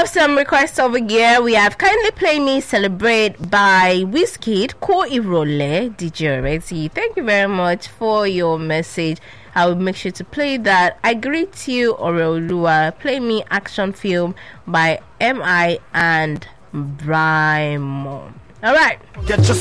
have some requests over here. We have Kindly Play Me Celebrate by Wizkid, Ko Irole, DJ Oreti. Thank you very much for your message. I will make sure to play that. I greet you, Oreolua. Play me Action Film by M.I. and Brimo. Alright. Get your